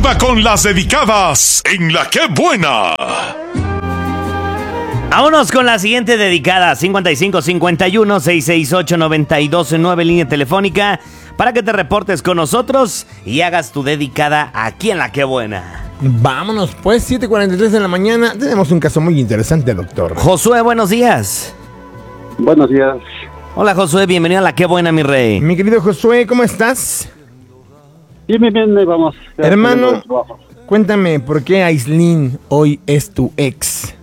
¡Arriba con las dedicadas en La Qué Buena! Vámonos con la siguiente dedicada, 5551-668-9209, línea telefónica, para que te reportes con nosotros y hagas tu dedicada aquí en La Qué Buena. Vámonos pues, 7:43 de la mañana. Tenemos un caso muy interesante, doctor. Josué, buenos días. Buenos días. Hola, Josué, bienvenido a La Qué Buena, mi rey. Mi querido Josué, ¿cómo estás? Bien, ahí vamos. Hermano, cuéntame, ¿por qué Aislinn hoy es tu ex?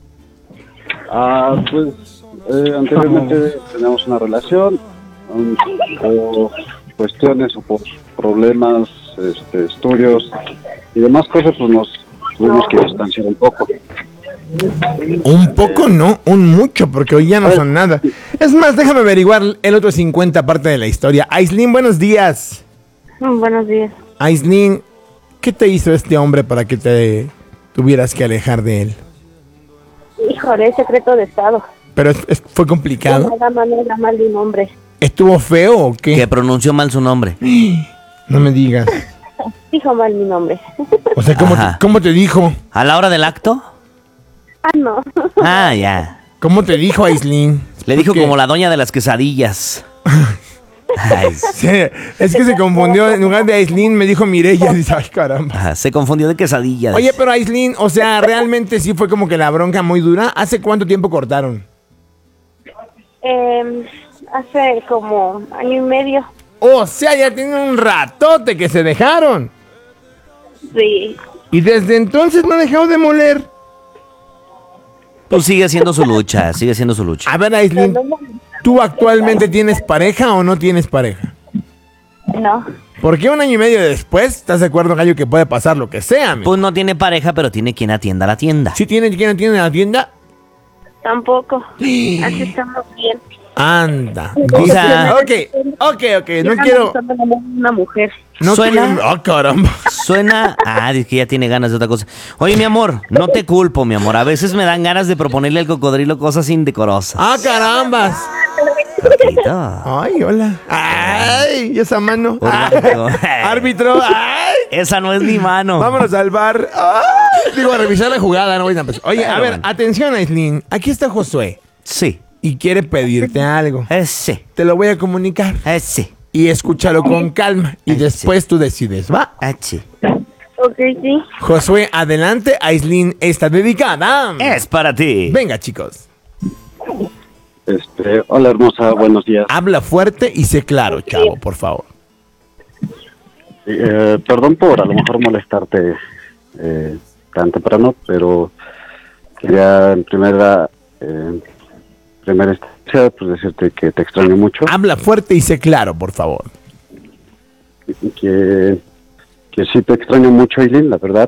Pues anteriormente teníamos una relación, por cuestiones o por problemas, estudios y demás cosas, pues nos tuvimos que distanciar un poco. Un poco, no, un mucho, porque hoy ya no son nada. Es más, déjame averiguar el otro 50 parte de la historia. Aislinn, buenos días. Buenos días. Aislinn, ¿qué te hizo este hombre para que te tuvieras que alejar de él? Híjole, es secreto de estado. Pero fue complicado. Nada mal de un hombre. ¿Estuvo feo o qué? Que pronunció mal su nombre. No me digas. Dijo mal mi nombre. O sea, ¿cómo te dijo? ¿A la hora del acto? No. Ah, ya. ¿Cómo te dijo Aislinn? Le dijo Porque- como la doña de las quesadillas. Ay, Sí, es que se confundió. En lugar de Aislinn me dijo Mireya. Dice, ay, caramba. ajá, se confundió de quesadillas. Oye, pero Aislinn, o sea, realmente sí fue como que la bronca muy dura. ¿Hace cuánto tiempo cortaron? Hace como año y medio. O sea, ya tiene un ratote que se dejaron. Sí. Y desde entonces no ha dejado de moler. Pues sigue haciendo su lucha, sigue haciendo su lucha. A ver, Aislinn, ¿tú actualmente tienes pareja o no tienes pareja? No. Porque un año y medio después, ¿estás de acuerdo, Gallo, que puede pasar lo que sea, amigo? Pues no tiene pareja, pero tiene quien atienda la tienda. ¿Sí tiene quien atiende en la tienda? Tampoco. Así estamos bien. Anda. O sea- Ok. No quiero... Una mujer. No ¿Suena? quiero... Oh, caramba. Suena... Ah, es que ya tiene ganas de otra cosa. Oye, mi amor, no te culpo, mi amor. A veces me dan ganas de proponerle al cocodrilo cosas indecorosas. Ah, carambas. Paquito. Ay, hola. Ay, esa mano. Orgánico. Árbitro. Ay. Esa no es mi mano. Vámonos al bar. Ay. Digo, a revisar la jugada, no voy a empezar. Oye, a ver, bueno. atención, Aislinn. Aquí está Josué Sí. y quiere pedirte algo. Sí. Te lo voy a comunicar. Sí. Y escúchalo con calma. Y después tú decides, ¿va? Sí. Ok, sí. Josué, adelante. Aislinn está dedicada. Es para ti. Venga, chicos. Hola hermosa, buenos días. Habla fuerte y sé claro, chavo, por favor. Perdón por a lo mejor molestarte tan temprano, pero quería en primera instancia pues decirte que te extraño mucho, Habla fuerte y sé claro, por favor. que sí te extraño mucho, Aislinn, la verdad.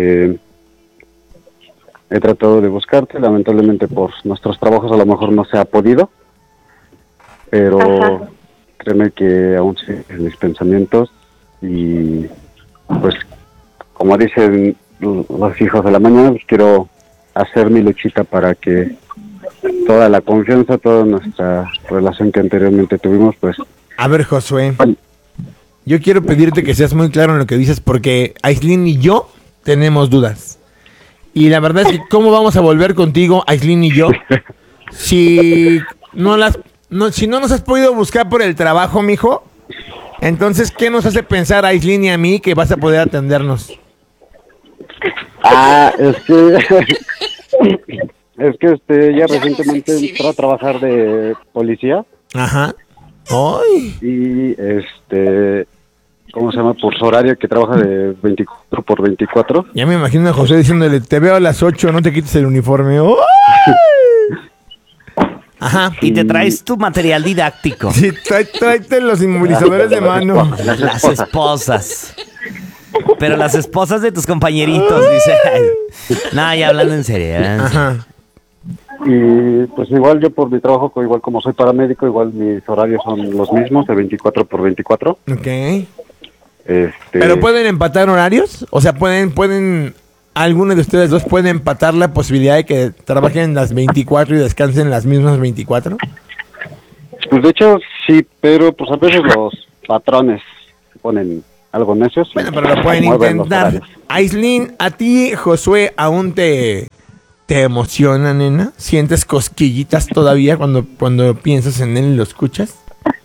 He tratado de buscarte, lamentablemente por nuestros trabajos a lo mejor no se ha podido, pero Ajá. créeme que aún siguen en mis pensamientos y pues como dicen los hijos de la mañana, pues quiero hacer mi luchita para que toda la confianza, toda nuestra relación que anteriormente tuvimos, pues... A ver, Josué, yo quiero pedirte que seas muy claro en lo que dices porque Aislinn y yo tenemos dudas. Y la verdad es que ¿cómo vamos a volver contigo, Aislinn y yo, si no nos has podido buscar por el trabajo, mijo? Entonces, ¿qué nos hace pensar a Aislinn y a mí que vas a poder atendernos? Es que ya recientemente entró a trabajar de policía Ajá. ¡Ay! y ¿cómo se llama? Por su horario que trabaja de 24 por 24. Ya me imagino a José diciéndole, te veo a las 8, no te quites el uniforme. ¡Ay! Ajá. Y te traes tu material didáctico. Sí, tráete los inmovilizadores de mano. Las esposas. Pero las esposas de tus compañeritos, dice. Ay. No, ya hablando en serio. Ajá. Y pues igual yo por mi trabajo, igual como soy paramédico, igual mis horarios son los mismos, de 24 por 24. Ok. ¿Pero pueden empatar horarios? O sea, ¿pueden alguno de ustedes dos puede empatar la posibilidad de que trabajen las 24 y descansen las mismas 24? Pues de hecho sí, pero pues a veces los patrones se ponen algo necios. Bueno, pero lo pueden intentar. Aislinn, ¿a ti, Josué, aún te emociona, nena? ¿Sientes cosquillitas todavía cuando piensas en él y lo escuchas?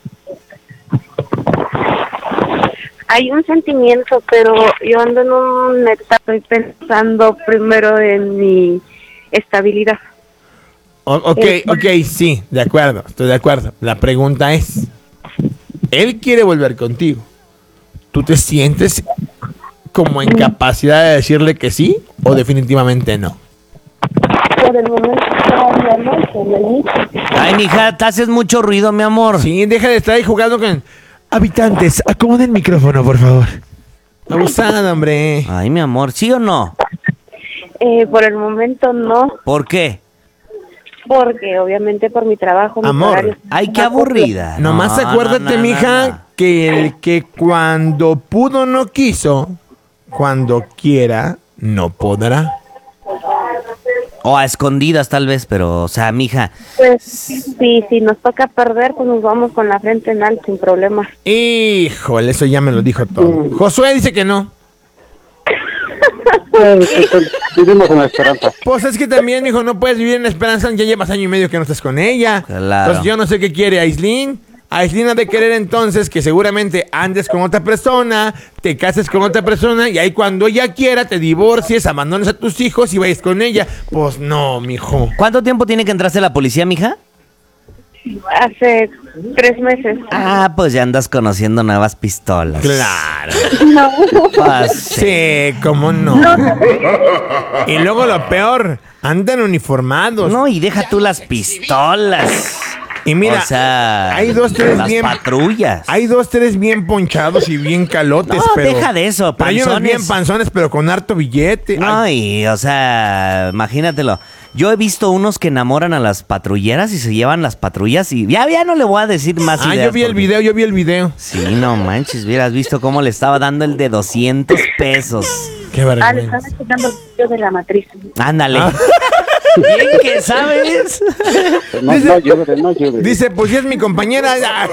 Hay un sentimiento, pero yo ando en una etapa, estoy pensando primero en mi estabilidad. Ok, sí, de acuerdo, estoy de acuerdo. La pregunta es, él quiere volver contigo. ¿Tú te sientes como en capacidad de decirle que sí o definitivamente no? Por el momento todavía no, con el niño. Ay, mija, te haces mucho ruido, mi amor. Sí, deja de estar ahí jugando con... Habitantes, acomoden el micrófono, por favor. Abusada, hombre. Ay, mi amor, ¿sí o no? Por el momento no, ¿Por qué? porque obviamente por mi trabajo, mis Amor, horarios. Ay, qué aburrida. Nomás No, acuérdate, no, mija, no. que el que cuando pudo no quiso, cuando quiera no podrá. O a escondidas tal vez, pero, o sea, mija. Pues sí, si nos toca perder, pues nos vamos con la frente en alto, sin problemas. Híjole, eso ya me lo dijo todo. Josué dice que no. Vivimos en la esperanza. Pues es que también, hijo, no puedes vivir en esperanza, ya llevas año y medio que no estás con ella. Claro. Entonces yo no sé qué quiere Aislinn. Aislinn ha de querer entonces que seguramente andes con otra persona, te cases con otra persona y ahí cuando ella quiera te divorcies, abandones a tus hijos y vayas con ella. Pues no, mijo. ¿Cuánto tiempo tiene que entrarse la policía, mija? Hace 3 meses. Ah, pues ya andas conociendo nuevas pistolas. Claro. No. Pues, sí. Sí, cómo no. Y luego lo peor, andan uniformados. No, y deja tú las pistolas. Y mira, o sea, hay dos, tres las bien... patrullas. Hay 2, 3 bien ponchados y bien calotes, No, pero... deja de eso, pero hay unos panzones. bien panzones, pero con harto billete. No, Ay, y, o sea, imagínatelo. Yo he visto unos que enamoran a las patrulleras y se llevan las patrullas y ya no le voy a decir más ideas. yo vi el video. Sí, no manches, hubieras visto cómo le estaba dando el de 200 pesos. Qué Le vergüenza. están escuchando el video de la matriz. Ándale. Bien que sabes. No llores. Dice, pues si es mi compañera.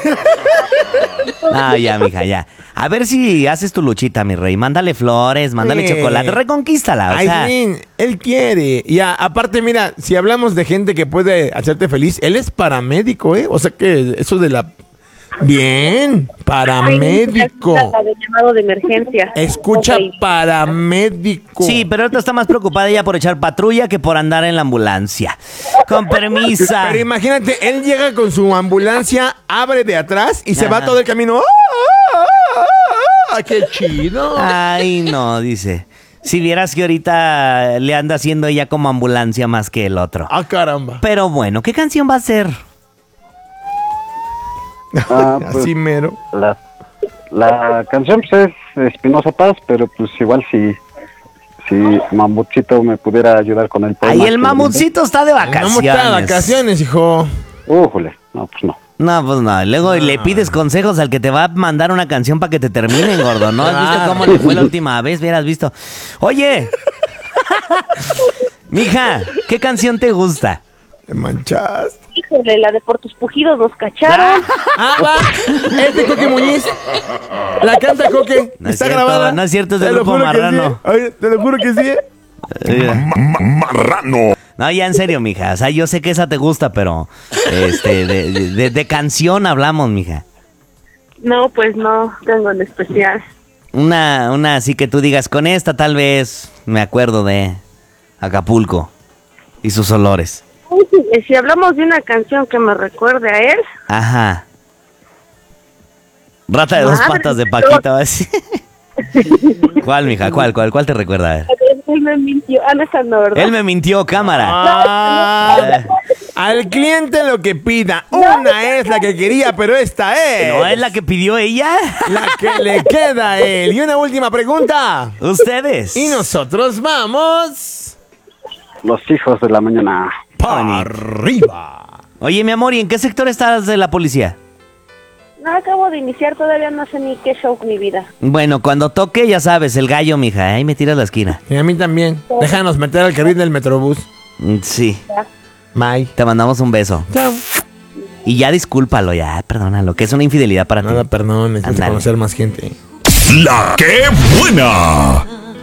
Ah, ya, mija, ya. A ver si haces tu luchita, mi rey. Mándale flores, mándale Sí. chocolate, reconquístala, o sea. Aislinn, él quiere. Y aparte, mira, si hablamos de gente que puede hacerte feliz, él es paramédico, ¿eh? O sea que eso de la... Bien, paramédico. La de llamado de emergencia. Escucha, Ok. paramédico. Sí, pero ahorita está más preocupada ella por echar patrulla que por andar en la ambulancia. Con permisa. Pero imagínate, él llega con su ambulancia, abre de atrás y se va Ajá. todo el camino. ¡Ah, qué chido! Ay, no, dice. Si vieras que ahorita le anda haciendo ella como ambulancia más que el otro. ¡Ah, caramba! Pero bueno, ¿qué canción va a ser? Pues, Así mero. la canción pues es Espinosa Paz, pero pues igual si Mamutcito me pudiera ayudar con el poema. Ay, el que- mamutcito está de Vamos a vacaciones. vacaciones, hijo. Újule, no, pues no. No, pues no. Luego le pides consejos al que te va a mandar una canción para que te terminen, gordo. ¿No has visto cómo le fue la última vez? Hubieras visto. Oye. Mija, ¿qué canción te gusta? Te manchaste. Híjole, la de por tus pujidos nos cacharon. Ah, va. Es de Coque Muñiz. La canta Coque. No es Está cierto, grabada. no es cierto, es del Te lo Grupo juro que Marrano. sí. Oye, te lo juro que sí. Marrano. No, ya en serio, mija. O sea, yo sé que esa te gusta, pero de canción hablamos, mija. No, pues no, tengo en especial. Una así que tú digas, con esta tal vez me acuerdo de Acapulco y sus olores. Si hablamos de una canción que me recuerde a él, Ajá. Rata de dos Madre patas de de Paquita, ¿va a decir? ¿Cuál, mija? ¿Cuál te recuerda a él? él me mintió. Ah, no, esa no, ¿verdad? Él me mintió, cámara. Ah, al cliente lo que pida. Una es la que quería, pero esta es. ¿No es la que pidió ella? La que le queda a él. Y una última pregunta. Ustedes. Y nosotros vamos... Los hijos de la mañana. para arriba. Oye, mi amor, ¿y en qué sector estás de la policía? No, acabo de iniciar, todavía no sé ni qué show mi vida. Bueno, cuando toque, ya sabes, el gallo, mija. Ahí me tiras la esquina. Y a mí también. Déjanos meter al carril del Metrobús. Sí. Bye. Te mandamos un beso. Chao. Y ya discúlpalo, ya, perdónalo, que es una infidelidad para ti. Nada, perdones. Hay que Ándale. conocer más gente. La que buena.